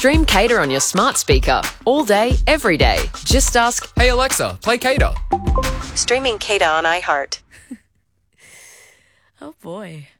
Stream Cater on your smart speaker all day, every day. Just ask, Hey Alexa, play Cater. Streaming Cater on iHeart. Oh boy.